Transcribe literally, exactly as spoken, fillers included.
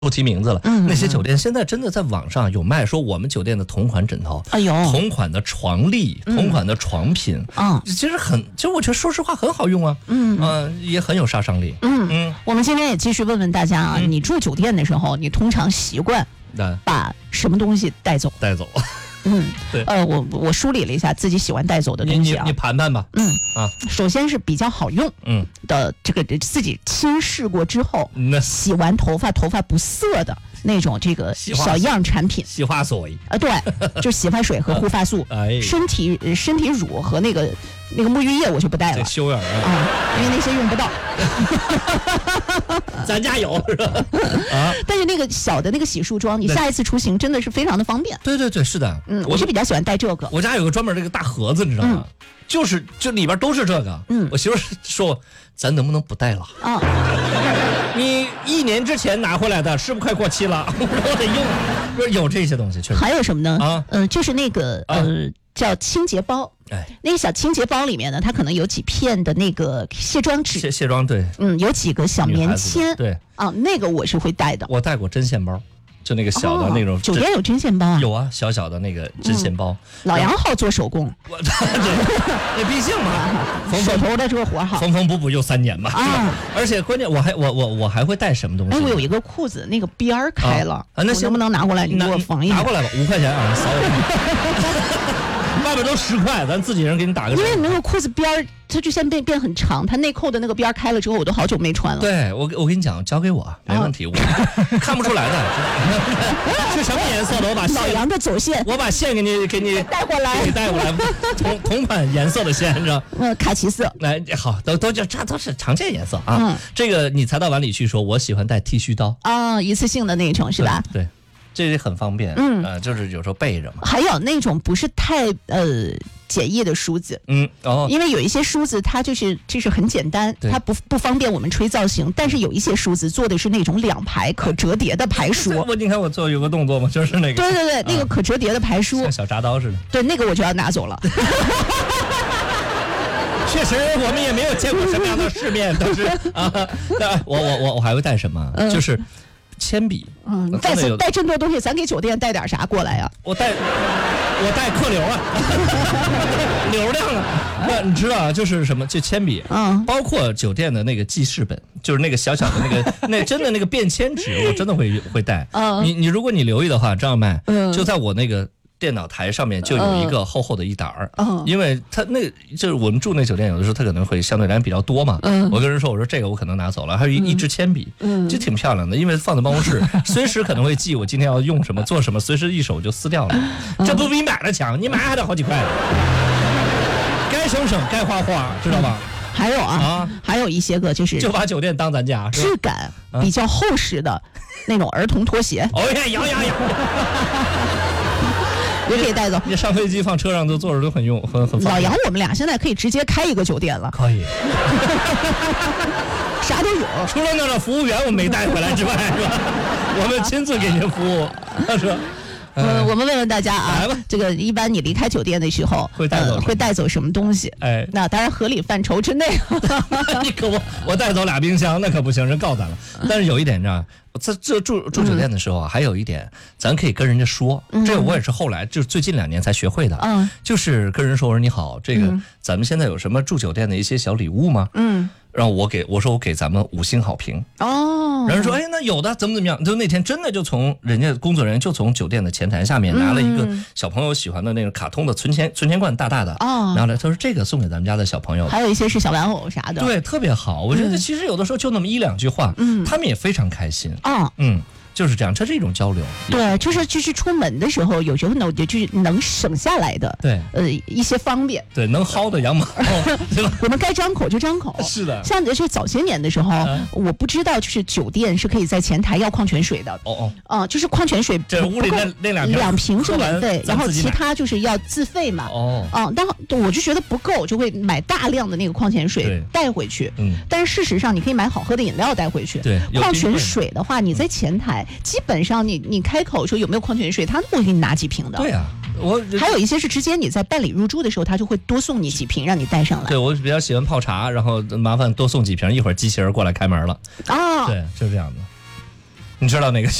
不提名字了， 嗯， 那些酒店现在真的在网上有卖，说我们酒店的同款枕头， 哎呦， 同款的床笠，同款的床品， 嗯， 其实很，就我觉得说实话很好用啊，嗯嗯、呃，也很有杀伤力， 嗯嗯。我们今天也继续问问大家啊，嗯、你住酒店的时候，你通常习惯把什么东西带走？ 带走。 嗯，对，呃，我我梳理了一下自己喜欢带走的东西啊， 你你盘盘吧， 嗯啊，首先是比较好用，嗯的这个自己亲试过之后，洗完头发头发不涩的那种这个小样产品， 洗发水啊，对，就洗发水和护发素，哎，身体身体乳和那个那个沐浴液我就不带了， 修眼啊， 啊，因为那些用不到， 咱家有是吧？啊， 但是那个小的那个洗漱装，你下一次出行真的是非常的方便。 对对对，是的， 嗯，我是比较喜欢带这个。 我家有个专门这个大盒子，你知道吗？嗯、就是就里边都是这个。嗯，我媳妇说，咱能不能不带了？啊，你一年之前拿回来的，是不是快过期了？我得用。不是有这些东西，确实。 还有什么呢？啊，嗯、呃，就是那个呃。啊叫清洁包，哎，那个小清洁包里面呢，它可能有几片的那个卸妆纸， 卸卸妆对， 嗯，有几个小棉签， 对， 啊，那个我是会带的。 我带过针线包，就那个小的那种。 哦、酒店有针线包啊？ 有啊，小小的那个针线包。嗯、 老杨好做手工， 我那毕竟嘛， 手头的这个活好， 缝缝补补又三年吧。啊，而且关键我还我我我还会带什么东西？ 哎，我有一个裤子那个边儿开了，啊，那能不能拿过来？你给我缝一下。 拿过来吧，五块钱啊，扫我。外边都十块，咱自己人给你打个。 因为你那个裤子边儿，它就现在变变很长，它内扣的那个边儿开了之后，我都好久没穿了。 对，我我跟你讲，交给我没问题，我看不出来的，是什么颜色的？我把老杨的走线， 我把线给你给你带过来， 给你带过来，同同款颜色的线，你知道？ 嗯，卡其色。 来，好，都都就这都是常见颜色啊。嗯，这个你才到碗里去说，我喜欢带剃须刀啊，一次性的那种是吧？ 对。这也很方便，嗯，呃，就是有时候备着嘛。 还有那种不是太呃简易的梳子，嗯，哦，因为有一些梳子它就是就是很简单，它不不方便我们吹造型，但是有一些梳子做的是那种两排可折叠的排梳。 我你看我做有个动作吗？就是那个。 对对对，那个可折叠的排梳， 像小铡刀似的。 对，那个我就要拿走了。 确实，我们也没有见过什么样的世面，但是啊，我我我我还会带什么？嗯、就是。铅笔， 嗯，带带这么多东西，咱给酒店带点啥过来呀？ 我带，我带客流啊，流量啊。那你知道啊，就是什么？就铅笔，嗯，包括酒店的那个记事本，就是那个小小的那个，那真的那个便签纸，我真的会会带。嗯，你你如果你留意的话，张小麦，嗯，就在我那个。电脑台上面就有一个厚厚的一沓儿，嗯、因为他那就是我们住那酒店，有的时候他可能会相对来讲比较多嘛。嗯、我跟人说，我说这个我可能拿走了，还有一、嗯、一支铅笔，嗯，就挺漂亮的，因为放在办公室，随时可能会记我今天要用什么做什么，随时一手就撕掉了。嗯、这不比买了强？你买还得好几块。该省省，该花花，知道吧？ 嗯还有啊，啊还有一些个就是就把酒店当咱家， 质感比较厚实的那种儿童拖鞋。 哦呀，摇摇摇。 也可以带走。 你上飞机放车上都坐着都很用，很很方便。 老杨，我们俩现在可以直接开一个酒店了。 可以。 啥都有， 除了那个服务员我没带回来之外，是吧？我们亲自给您服务，是吧？ 嗯，我们问问大家啊，这个一般你离开酒店的时候会带走、呃、 会带走什么东西？哎，那当然合理范畴之内。 你可我我带走俩冰箱，那可不行，人告咱了。但是有一点你知道，这这住住酒店的时候啊，嗯、还有一点，咱可以跟人家说，嗯、这个我也是后来就最近两年才学会的。嗯，就是跟人说，我说你好，这个、嗯、咱们现在有什么住酒店的一些小礼物吗？嗯。让我给我说我给咱们五星好评哦，人说哎那有的怎么怎么样，就那天真的就从人家工作人员就从酒店的前台下面拿了一个小朋友喜欢的那个卡通的存钱存钱罐大大的哦，然后来他说这个送给咱们家的小朋友， 还有一些是小玩偶啥的， 对，特别好。我觉得其实有的时候就那么一两句话，嗯，他们也非常开心啊，嗯。就是这样，这是一种交流。 对，就是就是出门的时候，有时候呢，就是能省下来的， 对， 呃，一些方便， 对，能薅的羊毛，对吧？ 我们该张口就张口。 是的， 像是早些年的时候，嗯、我不知道，就是酒店是可以在前台要矿泉水的。哦哦，啊、呃，就是矿泉水， 这屋里那那两瓶两瓶是免费，然后其他就是要自费嘛。哦，啊、呃，但我就觉得不够，就会买大量的那个矿泉水带回去。嗯，但是事实上，你可以买好喝的饮料带回去。 对， 矿泉水的话，你在前台。基本上你你开口说有没有矿泉水，他都会给你拿几瓶的。 对呀、啊，我还有一些是直接你在办理入住的时候，他就会多送你几瓶让你带上来。 对，我比较喜欢泡茶，然后麻烦多送几瓶，一会儿机器人过来开门了。啊，对，就是这样的。 你知道哪个？